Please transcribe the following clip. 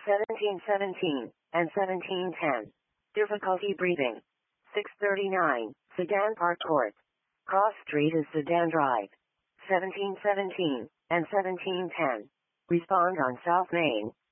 1717, and 1710. Difficulty breathing. 639, Sedan Park Court. Cross Street is Sedan Drive. 1717, and 1710. Respond on South Main.